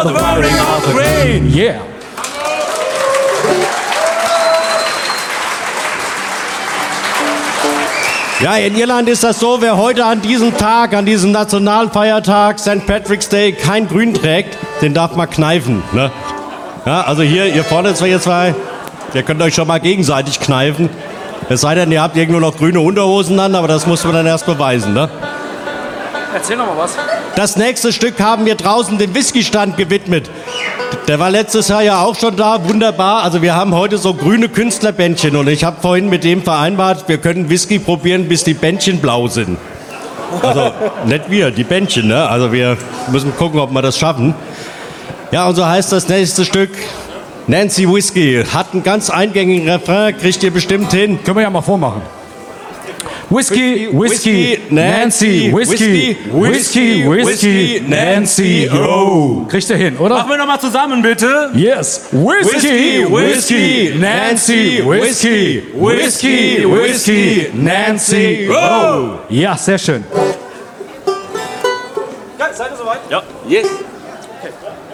the firing of the green. Yeah. Ja, in Irland ist das so, wer heute an diesem Tag, an diesem Nationalfeiertag, St. Patrick's Day, kein Grün trägt, den darf man kneifen. Ne? Ja, also hier vorne ihr zwei, ihr könnt euch schon mal gegenseitig kneifen. Es sei denn, ihr habt irgendwo noch grüne Unterhosen an, aber das muss man dann erst beweisen. Ne? Erzähl noch mal was. Das nächste Stück haben wir draußen dem Whisky-Stand gewidmet. Der war letztes Jahr ja auch schon da, wunderbar. Also wir haben heute so grüne Künstlerbändchen und ich habe vorhin mit dem vereinbart, wir können Whisky probieren, bis die Bändchen blau sind. Also nicht wir, die Bändchen, ne? Also wir müssen gucken, ob wir das schaffen. Ja, und so heißt das nächste Stück Nancy Whiskey. Hat einen ganz eingängigen Refrain, kriegt ihr bestimmt hin. Können wir ja mal vormachen. Whiskey, Whiskey, Nancy, Whiskey, Whiskey, Whiskey, Nancy, oh. Kriegt ihr hin, oder? Machen wir nochmal zusammen, bitte. Yes. Whiskey, Whiskey, Nancy, Whiskey, Whiskey, Whiskey, Nancy, oh. Ja, sehr schön. Ja, seid ihr soweit? Ja. Yes. Okay.